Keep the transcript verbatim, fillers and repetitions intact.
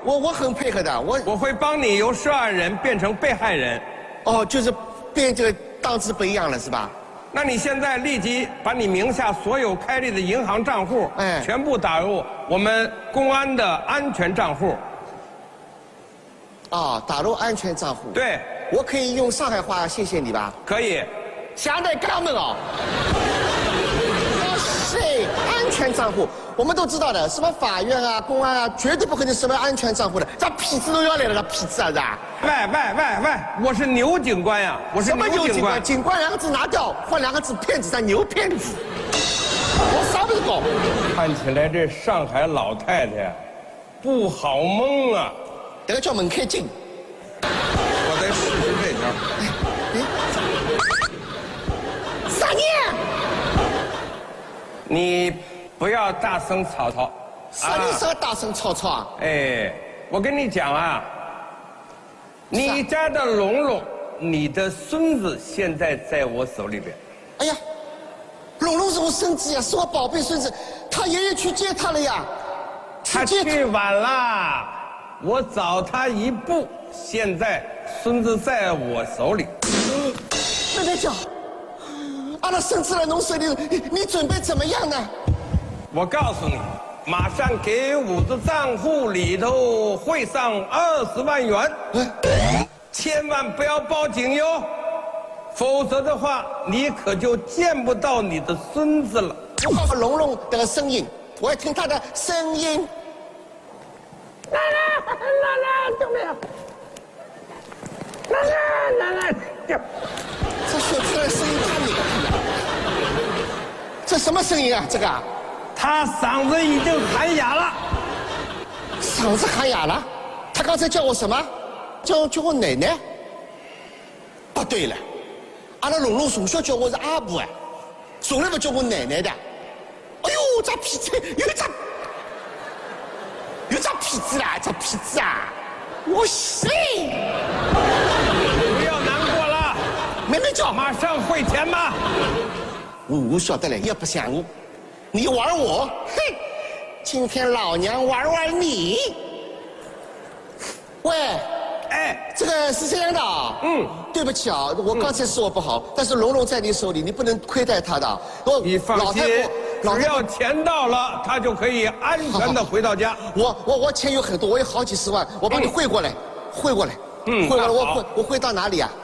我我很配合的，我我会帮你由涉案人变成被害人。 哦，就是变这个档次不一样了，是吧？ 那你现在立即把你名下所有开立的银行账户， 哎， 全部打入我们公安的安全账户。 啊，打入安全账户。 对， 我可以用上海话谢谢你吧？ 可以。 下来干们哦。是安全账户，我们都知道的，什么法院啊、公安啊，绝对不可能什么安全账户的，这痞子都要来了，个痞子啊，是吧？ 喂喂喂喂，我是牛警官呀，我是什么牛警官？ 警官两个字拿掉，换两个字骗子，上牛骗子。我啥不是搞？ 看起来这上海老太太不好蒙啊。 这个叫门开镜。 我再试试这招。 啥呢？ 你不要大声吵吵。 啥你是个大声吵吵啊？ 哎，我跟你讲啊，你家的龙龙，你的孙子现在在我手里边。 哎呀，龙龙是我孙子呀，是我宝贝孙子，他爷爷去接他了呀。 他去晚了，我早他一步。现在孙子在我手里。 妹妹讲，阿拉孙子在侬手里，你你准备怎么样呢？ 我告诉你，马上给我的账户里头汇上二十万元，千万不要报警哟，否则的话，你可就见不到你的孙子了。 我告诉龙龙的声音，我要听他的声音。 奶奶，奶奶，救命！奶奶，奶奶，救！ 这说出来的声音太美了。这什么声音啊？这个？ 他嗓子已经喊哑了。 嗓子喊哑了？他刚才叫我什么？叫叫我奶奶？不对了，阿拉龙龙从小叫我是阿婆哎，从来不叫我奶奶的。哎呦，这痞子，有这，有这痞子啦，这痞子啊！我信。 不要难过了， 妹妹叫， 马上汇钱吧。 我我晓得了，也不想我，你玩我，哼！今天老娘玩玩你。喂， 哎， 这个是这样的啊， 嗯， 对不起啊，我刚才说不好，嗯、但是龙龙在你手里，你不能亏待他的。我你放心，只要钱到了，他就可以安全的回到家。 我我我钱有很多，我有好几十万，我帮你汇过来，嗯、汇过来，嗯，汇过来，我汇我汇到哪里啊？